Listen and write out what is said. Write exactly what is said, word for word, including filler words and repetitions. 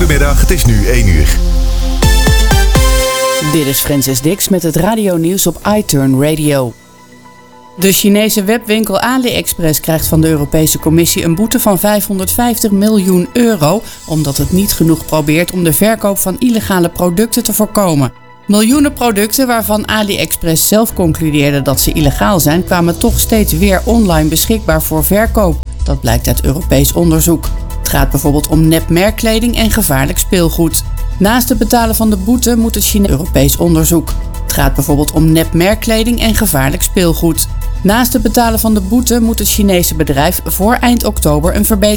Goedemiddag, het is nu één uur. Dit is Francis Dix met het radionieuws op iTurn Radio. De Chinese webwinkel AliExpress krijgt van de Europese Commissie een boete van vijfhonderdvijftig miljoen euro... omdat het niet genoeg probeert om de verkoop van illegale producten te voorkomen. Miljoenen producten waarvan AliExpress zelf concludeerde dat ze illegaal zijn... kwamen toch steeds weer online beschikbaar voor verkoop. Dat blijkt uit Europees onderzoek. Het gaat bijvoorbeeld om nepmerkkleding en gevaarlijk speelgoed. Naast het betalen van de boete moet het Chinese Europees onderzoek. Het gaat bijvoorbeeld om nepmerkkleding en gevaarlijk speelgoed. Naast het betalen van de boete moet het Chinese bedrijf voor eind oktober een verbetering